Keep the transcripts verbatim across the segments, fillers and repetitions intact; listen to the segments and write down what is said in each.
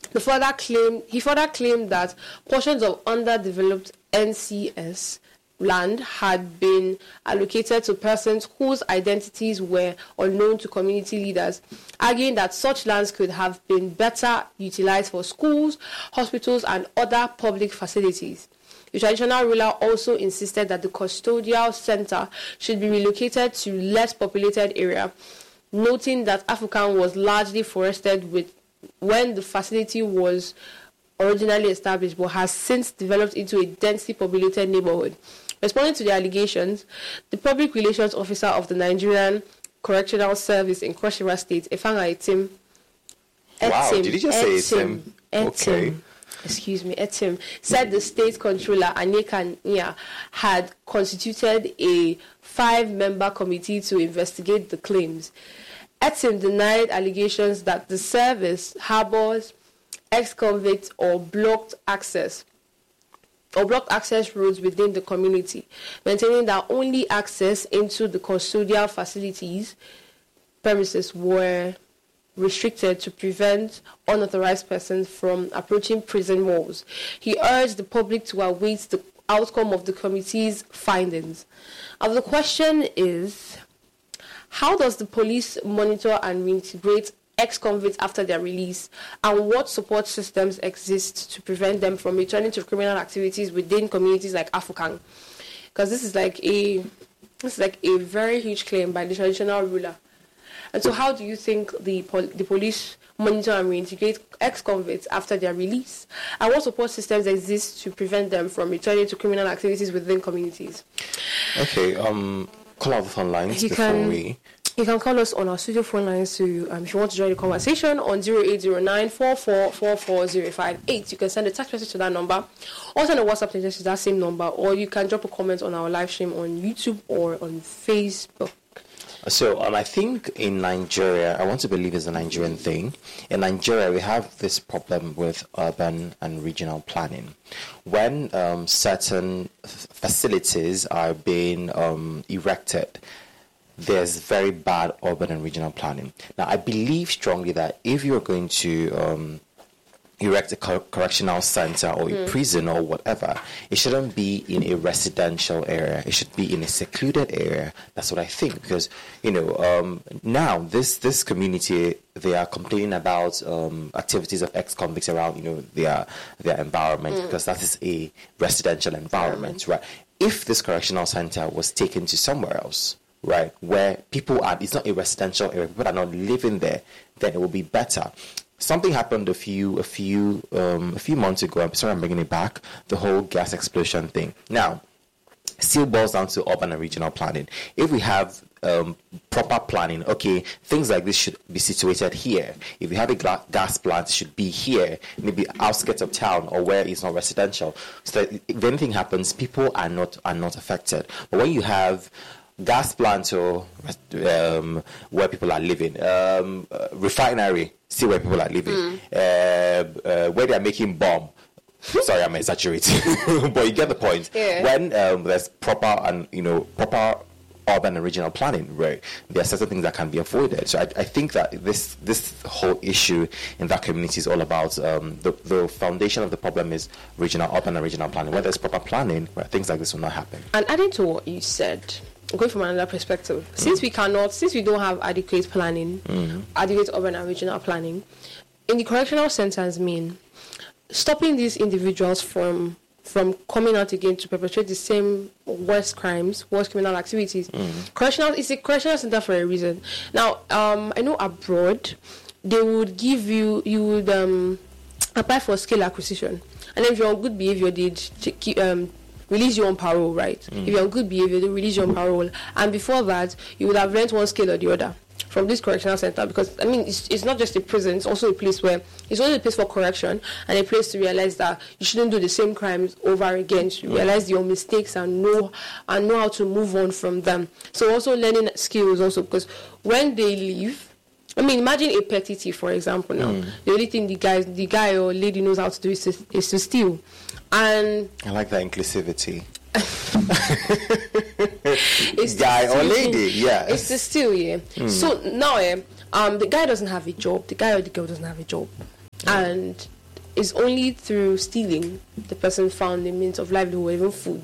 The further claim, he further claimed that portions of underdeveloped N C S land had been allocated to persons whose identities were unknown to community leaders, arguing that such lands could have been better utilized for schools, hospitals, and other public facilities. The traditional ruler also insisted that the custodial center should be relocated to less populated area, noting that Afukan was largely forested with when the facility was originally established, but has since developed into a densely populated neighborhood. Responding to the allegations, the public relations officer of the Nigerian Correctional Service in Cross River State, Efanga Etim, wow, did he just Etim, say Etim? Etim, Okay. Excuse me, Etim, said the state controller, Anyeka Nya, had constituted a five-member committee to investigate the claims. Etim denied allegations that the service harbors ex-convicts or blocked access or blocked access roads within the community, maintaining that only access into the custodial facilities premises were restricted to prevent unauthorized persons from approaching prison walls. He urged the public to await the outcome of the committee's findings. And the question is, how does the police monitor and reintegrate ex-convicts after their release, and what support systems exist to prevent them from returning to criminal activities within communities like Afukan? Because this is like a this is like a very huge claim by the traditional ruler. And so, how do you think the pol- the police monitor and reintegrate ex-convicts after their release, and what support systems exist to prevent them from returning to criminal activities within communities? Okay. Um. Call out the phone lines You before can- we. You can call us on our studio phone lines to, um, if you want to join the conversation, on zero eight zero nine, four four four four zero five eight. You can send a text message to that number, or send a WhatsApp message to that same number, or you can drop a comment on our live stream on YouTube or on Facebook. So, um, I think in Nigeria, I want to believe it's a Nigerian thing. In Nigeria, we have this problem with urban and regional planning. When um, certain f- facilities are being um, erected, there's very bad urban and regional planning. Now, I believe strongly that if you're going to um, erect a cor- correctional center or a mm. prison or whatever, it shouldn't be in a residential area. It should be in a secluded area. That's what I think. Because, you know, um, now this this community, they are complaining about um, activities of ex-convicts around, you know, their their environment, mm. because that is a residential environment, right? If this correctional center was taken to somewhere else, right, where people are, it's not a residential area, people are not living there, then it will be better. Something happened a few, a few, um, a few months ago. I'm sorry, I'm bringing it back. The whole gas explosion thing. Now, still boils down to urban and regional planning. If we have um, proper planning, okay, things like this should be situated here. If we have a gla- gas plant, it should be here, maybe outskirts of town or where it's not residential. So that if anything happens, people are not are not affected. But when you have gas plant or um, where people are living, um, uh, refinery, see where people are living, mm. uh, uh, where they are making bomb. Sorry, I'm exaggerating, but you get the point. Yeah. When um, there's proper and you know proper urban and regional planning, right, there are certain things that can be avoided. So I, I think that this this whole issue in that community is all about um, the the foundation of the problem is regional, urban and regional planning. Where there's proper planning, right, things like this will not happen. And adding to what you said, going from another perspective, mm. since we cannot, since we don't have adequate planning, mm. adequate urban and regional planning, in the correctional centers mean stopping these individuals from from coming out again to perpetrate the same worst crimes, worst criminal activities. Mm. Correctional is a correctional center for a reason. Now, um, I know abroad they would give you you would um, apply for skill acquisition, and then if you're on good behavior, they'd um, release you on parole, right? Mm. If you're on good behavior, they release you on parole, and before that, you would have learned one skill or the other from this correctional center, because I mean it's, it's not just a prison, it's also a place where it's also a place for correction and a place to realize that you shouldn't do the same crimes over again, to realize your mistakes and know and know how to move on from them. So also learning skills also, because when they leave, I mean imagine a petty thief, for example. Now mm. the only thing the guy the guy or lady knows how to do is to, is to steal. And I like that inclusivity. It's guy or lady, yeah. It's the steal, yeah. Mm. So now, eh, um, the guy doesn't have a job. The guy or the girl doesn't have a job, mm. and it's only through stealing the person found the means of livelihood or even food.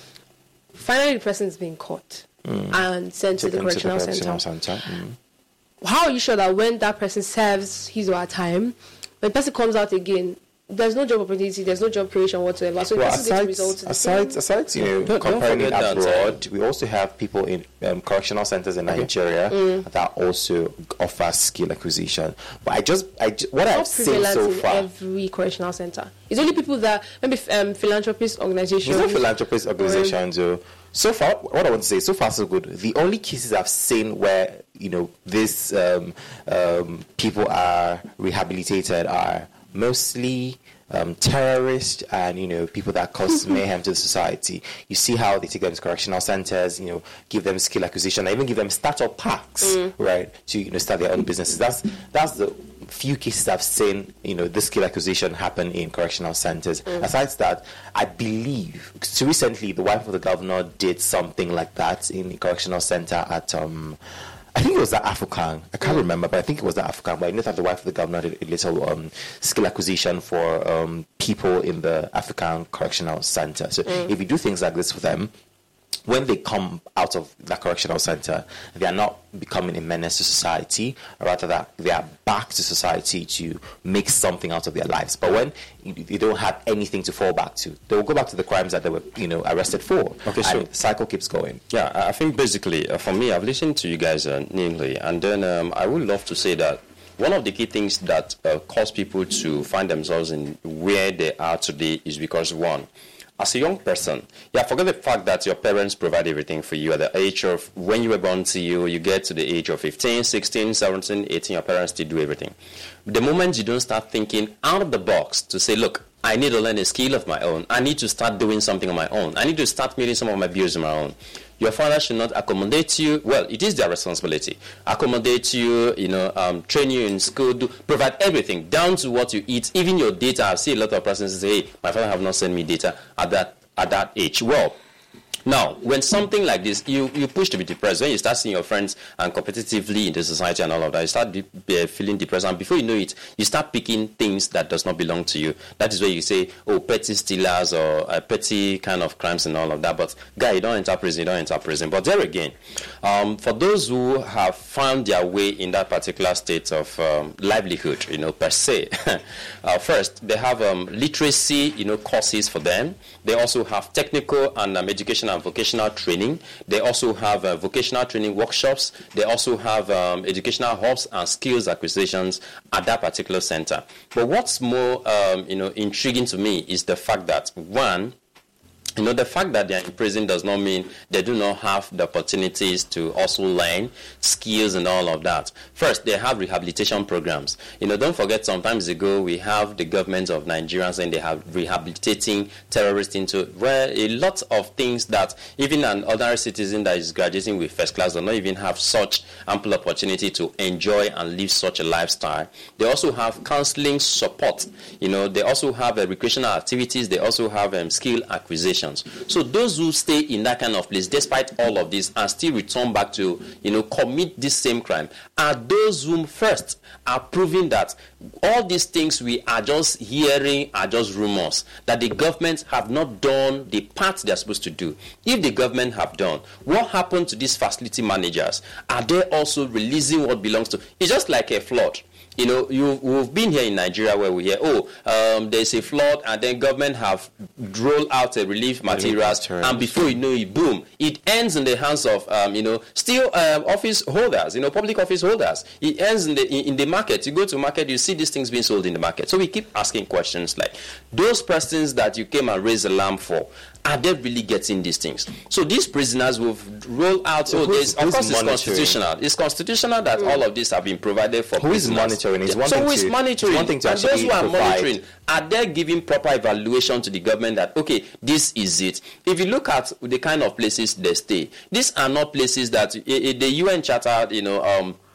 Finally, the person is being caught mm. and sent Taken to the correctional, to the correctional center. center. Mm. How are you sure that when that person serves his or her time, when the person comes out again, there's no job opportunity, there's no job creation whatsoever? So well, the aside, results aside, aside, you know, don't, comparing don't it abroad, that, we also have people in um, correctional centers in okay. Nigeria mm. that also offer skill acquisition. But I just, I just, what I've seen so far, every correctional center, it's only people that maybe um, philanthropist organizations. There's no philanthropist organizations. Or, so far, what I want to say, so far so good. The only cases I've seen where you know these um, um, people are rehabilitated are mostly um, terrorists and you know people that cause mayhem to the society. You see how they take them to correctional centers, you know, give them skill acquisition, and even give them startup packs, mm. right, to you know start their own businesses. That's that's the few cases I've seen, you know, this skill acquisition happen in correctional centers. Mm. Aside that, I believe so recently the wife of the governor did something like that in the correctional center at um. I think it was the African. I can't mm. remember, but I think it was the African. But I know that the wife of the governor did a little um, skill acquisition for um, people in the African Correctional Center. So mm. if you do things like this for them, when they come out of that correctional center, they are not becoming a menace to society, or rather that they are back to society to make something out of their lives. But when you, you don't have anything to fall back to, they will go back to the crimes that they were, you know, arrested for. Okay, so the cycle keeps going. Yeah, I think basically, uh, for me, I've listened to you guys uh, namely, and then um, I would love to say that one of the key things that uh, cause people to find themselves in where they are today is because, one, as a young person, yeah, forget the fact that your parents provide everything for you at the age of when you were born to you, you get to the age of fifteen, sixteen, seventeen, eighteen, your parents still do everything. The moment you don't start thinking out of the box to say, look, I need to learn a skill of my own. I need to start doing something on my own. I need to start meeting some of my bills on my own. Your father should not accommodate you. Well, it is their responsibility. Accommodate you, you know, um, train you in school, do, provide everything, down to what you eat, even your data. I see a lot of persons say, hey, my father have not sent me data at that at that age. Well, now, when something like this, you, you push to be depressed. When you start seeing your friends and competitively in the society and all of that, you start de- be feeling depressed. And before you know it, you start picking things that does not belong to you. That is where you say, oh, petty stealers or uh, petty kind of crimes and all of that. But, guy, you don't enter prison, you don't enter prison. But there again, um, for those who have found their way in that particular state of um, livelihood, you know, per se, uh, first, they have um, literacy, you know, courses for them. They also have technical and um, educational and vocational training. They also have uh, vocational training workshops. They also have um, educational hubs and skills acquisitions at that particular center. But what's more, um, you know, intriguing to me is the fact that, one, you know, the fact that they're in prison does not mean they do not have the opportunities to also learn skills and all of that. First, they have rehabilitation programs. You know, don't forget, sometimes ago, we have the government of Nigeria saying they have rehabilitating terrorists into, where a lot of things that even an ordinary citizen that is graduating with first class does not even have such ample opportunity to enjoy and live such a lifestyle. They also have counseling support. You know, they also have uh, recreational activities. They also have um, skill acquisition. So those who stay in that kind of place, despite all of this, and still return back to, you know, commit this same crime, are those who first are proving that all these things we are just hearing are just rumors, that the government have not done the part they are supposed to do. If the government have done, what happened to these facility managers? Are they also releasing what belongs to? It's just like a flood. You know, you, we've been here in Nigeria where we hear, oh, um, there's a flood, and then government have rolled out a relief materials, and before you know it, boom, it ends in the hands of, um, you know, still um, office holders, you know, public office holders. It ends in the in, in the market. You go to market, you see these things being sold in the market. So we keep asking questions like, those persons that you came and raised alarm for, are they really getting these things? So these prisoners will roll out. So oh, there's, of course, it's constitutional. It's constitutional that mm. all of this have been provided for. Who prisoners. Is monitoring? It's yeah. one so thing who is to, monitoring? One thing to and those who are provide. monitoring, are they giving proper evaluation to the government that, okay, this is it? If you look at the kind of places they stay, these are not places that uh, the U N Charter, you know, um,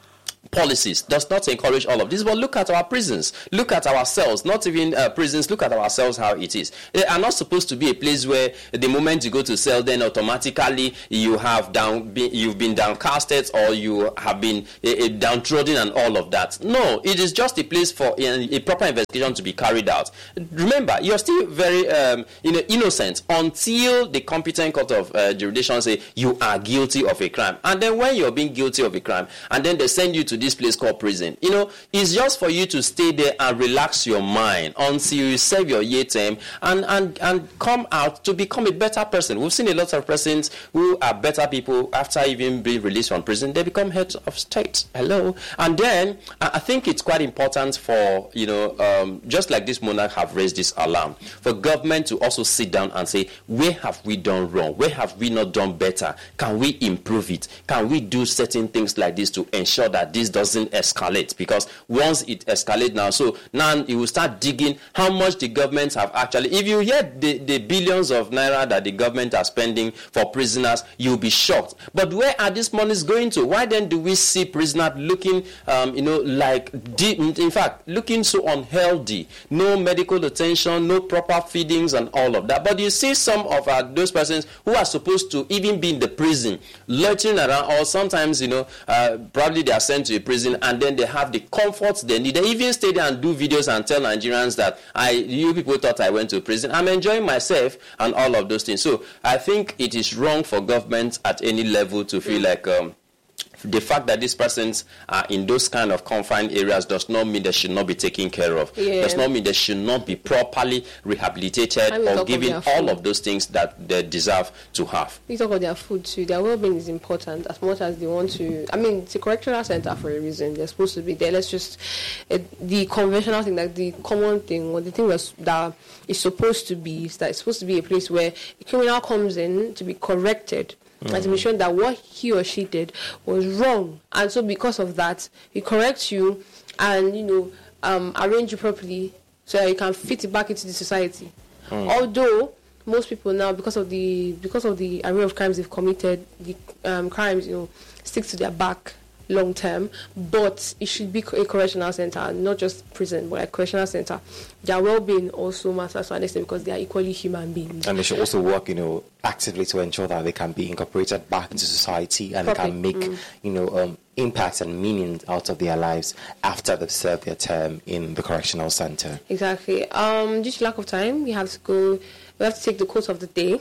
policies does not encourage all of this. But look at our prisons, look at our cells, not even uh, prisons, look at our cells, how it is. They are not supposed to be a place where the moment you go to cell, then automatically you have down, be, you've been downcasted or you have been uh, downtrodden and all of that. No, it is just a place for a, a proper investigation to be carried out. Remember, you're still very um, you know, innocent until the competent court of uh, jurisdiction say you are guilty of a crime. And then when you're being guilty of a crime, and then they send you to this place called prison, you know, it's just for you to stay there and relax your mind until you serve your year term and, and, and come out to become a better person. We've seen a lot of persons who are better people after even being released from prison. They become heads of state. Hello. And then I think it's quite important for, you know, um, just like this monarch have raised this alarm, for government to also sit down and say, where have we done wrong? Where have we not done better? Can we improve it? Can we do certain things like this to ensure that this doesn't escalate? Because once it escalates now, so now you will start digging how much the governments have actually, if you hear the, the billions of naira that the government are spending for prisoners, you'll be shocked. But where are these monies going to? Why then do we see prisoners looking, um, you know, like, deep, in fact, looking so unhealthy, no medical attention, no proper feedings and all of that? But you see some of uh, those persons who are supposed to even be in the prison, lurching around, or sometimes, you know, uh, probably they are sent to a prison and then they have the comforts they need. They even stay there and do videos and tell Nigerians that I, you people thought I went to prison. I'm enjoying myself and all of those things. So I think it is wrong for government at any level to feel like um, the fact that these persons are in those kind of confined areas does not mean they should not be taken care of. Yeah. Does not mean they should not be properly rehabilitated or given of all of those things that they deserve to have. We talk about their food too. Their well-being is important as much as they want to. I mean, it's a correctional center for a reason. They're supposed to be there. Let's just uh, the conventional thing, like the common thing, or the thing that's, that is supposed to be, is that it's supposed to be a place where a criminal comes in to be corrected. Mm-hmm. And to be sure that what he or she did was wrong, and so because of that, he corrects you and, you know, um, arrange you properly so that you can fit it back into the society. Mm. Although most people now, because of the because of the array of crimes they've committed, the um, crimes, you know, stick to their back long term, but it should be a correctional center, not just prison, but a correctional center. Their well-being also matters to an extent because they are equally human beings. And they should also work, you know, actively to ensure that they can be incorporated back into society and Properly. They can make, mm. you know, um, impacts and meaning out of their lives after they've served their term in the correctional center. Exactly. Um, due to lack of time, we have to go, we have to take the quote of the day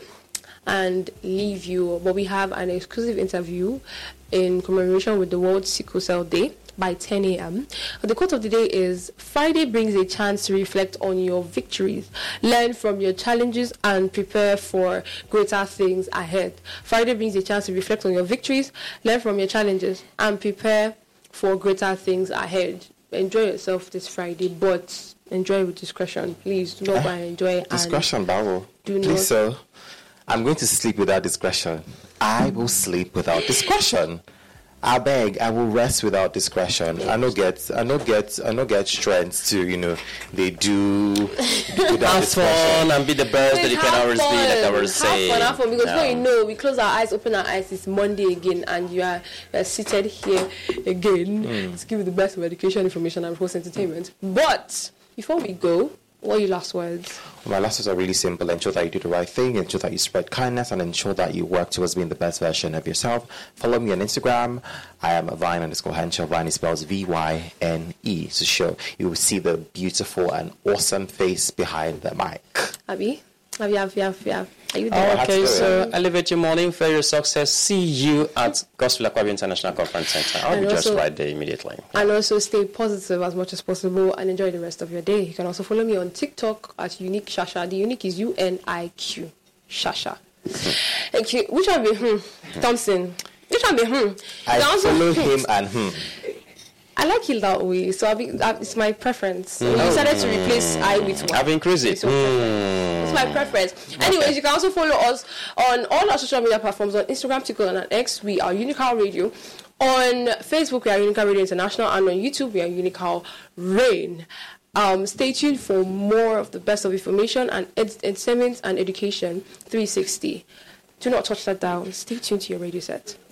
and leave you, but we have an exclusive interview in commemoration with the World Sickle Cell Day by ten a.m. The quote of the day is, Friday brings a chance to reflect on your victories, learn from your challenges and prepare for greater things ahead. Friday brings a chance to reflect on your victories, learn from your challenges and prepare for greater things ahead. Enjoy yourself this Friday, but enjoy with discretion. Please do not uh, enjoy it. Discretion, Barrow. Do Please, not. sir. I'm going to sleep without discretion. I will sleep without discretion. I beg, I will rest without discretion. I no get, I no get, I no get strength to, you know, they do without have discretion. Fun and be the best that you can always be, like I was saying. Have fun, have fun, because yeah. When you know, we close our eyes, open our eyes, it's Monday again, and you are, you are seated here again mm. to give you the best of education, information, and host entertainment. But before we go, what are your last words? My last words are really simple. Ensure that you do the right thing, ensure that you spread kindness, and ensure that you work towards being the best version of yourself. Follow me on Instagram. I am Vine underscore Henshaw. Vine spells V Y N E. So sure, you will see the beautiful and awesome face behind the mic. Abby? Abby, Abby, Abby, Abby. Are you there? Oh, okay, so elevate your morning, for your success. See you at Gospel Akwabi International Conference Center. I'll and be also, just right there immediately. Yeah. And also stay positive as much as possible and enjoy the rest of your day. You can also follow me on TikTok at Unique Shasha. The Unique is U N I Q Shasha. Thank you. Which one be hmm? Thompson. Which one be hmm? I also, follow him and hmm. I like it that way, so I've been, uh, it's my preference. Mm. We decided to replace I with one. I've increased it. So mm. It's my preference. Anyways, okay. You can also follow us on all our social media platforms, on Instagram, TikTok, and on X. We are Unical Radio. On Facebook, we are Unical Radio International, and on YouTube, we are Unical Rain. Um, stay tuned for more of the best of information and ed- entertainment and education three sixty. Do not touch that down. Stay tuned to your radio set.